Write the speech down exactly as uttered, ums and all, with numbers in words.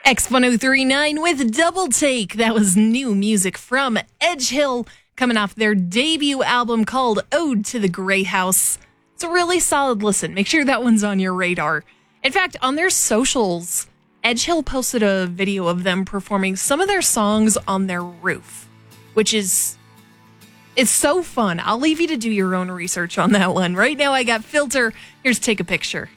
X ten thirty-nine with Double Take. That was new music from Edgehill coming off their debut album called Ode to the Grey House. It's a really solid listen. Make sure that one's on your radar. In fact, on their socials, Edgehill posted a video of them performing some of their songs on their roof, which is it's so fun. I'll leave you to do your own research on that one. Right now, I got Filter. Here's Take a Picture.